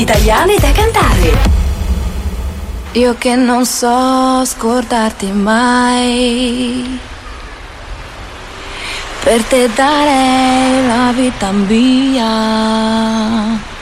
Italiane da cantare. Io che non so scordarti mai, per te darei la vita mia.